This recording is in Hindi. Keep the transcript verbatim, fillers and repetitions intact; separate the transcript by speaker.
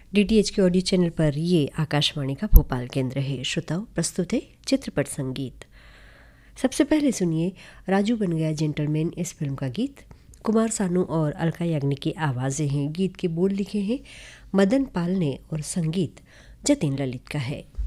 Speaker 1: डीटीएच के ऑडियो चैनल पर ये आकाशवाणी का भोपाल केंद्र है। श्रोताओं, प्रस्तुत है चित्रपट संगीत। सबसे पहले सुनिए राजू बन गया जेंटलमैन इस फिल्म का गीत। कुमार सानू और अलका याग्निक की आवाज़ें हैं। गीत के बोल लिखे हैं मदन पाल ने और संगीत जतिन ललित का है।